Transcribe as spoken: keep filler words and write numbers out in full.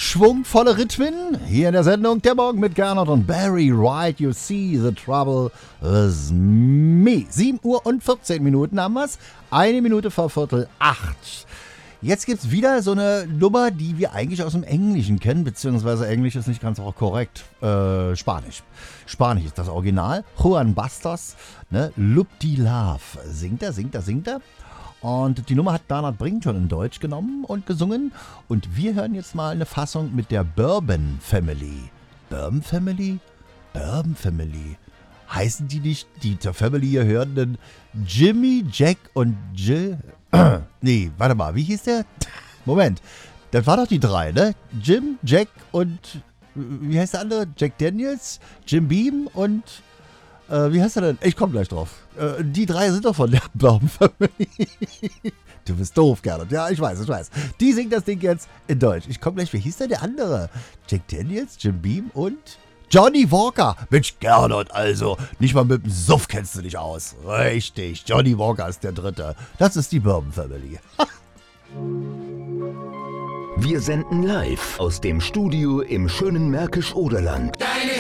schwungvolle Rhythmen hier in der Sendung Der Morgen mit Gernot und Barry. Right, you see the trouble with me. sieben Uhr und vierzehn Minuten haben wir's. Eine Minute vor Viertel acht. Jetzt gibt's wieder so eine Nummer, die wir eigentlich aus dem Englischen kennen, beziehungsweise Englisch ist nicht ganz auch korrekt. Äh, Spanisch. Spanisch ist das Original. Juan Bastos, ne? Loop de Love. Singt er, singt er, singt er. Und die Nummer hat Bernhard Brink schon in Deutsch genommen und gesungen. Und wir hören jetzt mal eine Fassung mit der Bourbon Family. Bourbon Family? Bourbon Family. Heißen die nicht, die zur Family hier hörenden Jimmy, Jack und Jill? Nee, warte mal, wie hieß der? Moment, das war doch die drei, ne? Jim, Jack und, wie heißt der andere? Jack Daniels, Jim Beam und, äh, wie heißt er denn? Ich komm gleich drauf. Äh, die drei sind doch von der Bourbon Family. Du bist doof, Gernot. Ja, ich weiß, ich weiß. Die singt das Ding jetzt in Deutsch. Ich komm gleich, wie hieß denn der andere? Jack Daniels, Jim Beam und Johnny Walker. Mensch, Gernot, also, nicht mal mit dem Suff kennst du dich aus. Richtig, Johnny Walker ist der Dritte. Das ist die Bourbon Family. Wir senden live aus dem Studio im schönen Märkisch-Oderland. Deine